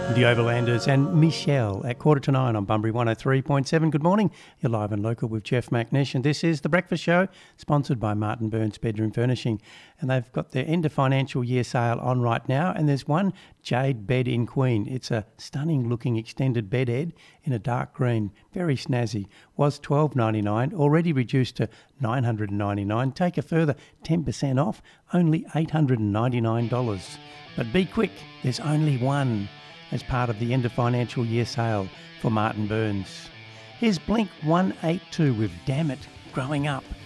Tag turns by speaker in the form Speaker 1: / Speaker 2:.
Speaker 1: The Overlanders and Michelle at 8:45 on Bunbury 103.7. Good morning. You're live and local with Jeff McNish, and this is The Breakfast Show, sponsored by Martin Burns Bedroom Furnishing. And they've got their end of financial year sale on right now, and there's one jade bed in Queen. It's a stunning looking extended bed head in a dark green, very snazzy. Was $12.99, already reduced to $999. Take a further 10% off, only $899. But be quick, there's only one as part of the end of financial year sale for Martin Burns. Here's Blink 182 with Damn It, Growing Up.